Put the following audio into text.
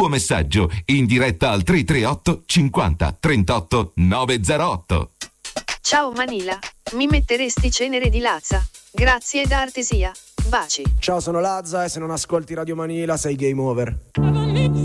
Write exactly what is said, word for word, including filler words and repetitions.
tuo messaggio in diretta al tre tre otto cinquanta trentotto novecentootto. Ciao Manila, mi metteresti cenere di Lazza? Grazie ed artesia. Baci. Ciao, sono Lazza e se non ascolti Radio Manila sei game over.